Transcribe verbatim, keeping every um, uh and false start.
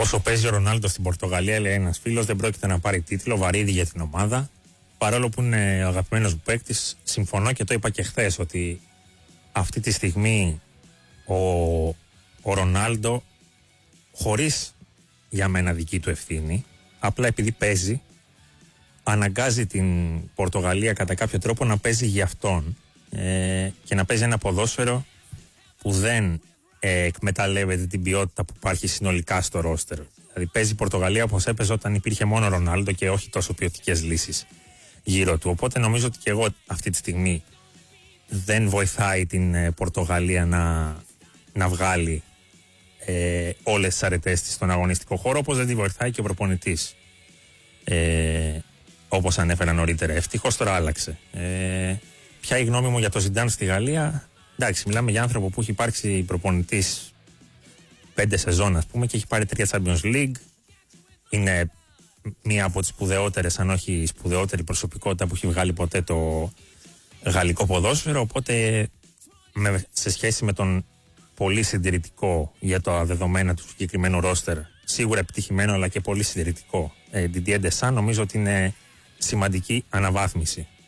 όσο παίζει ο Ρονάλντο στην Πορτογαλία, λέει ένας φίλος, δεν πρόκειται να πάρει τίτλο, βαρύδι για την ομάδα. Παρόλο που είναι αγαπημένος μου παίκτης, συμφωνώ και το είπα και χθες ότι αυτή τη στιγμή ο, ο Ρονάλντο, χωρίς για μένα δική του ευθύνη, απλά επειδή παίζει, αναγκάζει την Πορτογαλία κατά κάποιο τρόπο να παίζει για αυτόν ε, και να παίζει ένα ποδόσφαιρο που δεν ε, εκμεταλλεύεται την ποιότητα που υπάρχει συνολικά στο ρόστερ. Δηλαδή παίζει η Πορτογαλία όπως έπαιζε όταν υπήρχε μόνο Ρονάλντο και όχι τόσο ποιοτικές λύσεις γύρω του. Οπότε νομίζω ότι και εγώ αυτή τη στιγμή δεν βοηθάει την ε, Πορτογαλία να, να βγάλει ε, όλες τις αρετές της στον αγωνιστικό χώρο, όπως δεν τη βοηθάει και ο προπονητής. Ε, όπως ανέφερα νωρίτερα, ευτυχώς τώρα άλλαξε. Ε, ποια η γνώμη μου για το Ζιντάν στη Γαλλία? Εντάξει, μιλάμε για άνθρωπο που έχει υπάρξει προπονητής πέντε σεζόν, ας πούμε, και έχει πάρει τρία Champions League. Είναι μία από τις σπουδαιότερες, αν όχι η σπουδαιότερη προσωπικότητα που έχει βγάλει ποτέ το γαλλικό ποδόσφαιρο. Οπότε, με, σε σχέση με τον πολύ συντηρητικό για τα δεδομένα του συγκεκριμένου ρόστερ, σίγουρα επιτυχημένο αλλά και πολύ συντηρητικό ε, Didier Deschamps, νομίζω ότι είναι σημαντική αναβάθμιση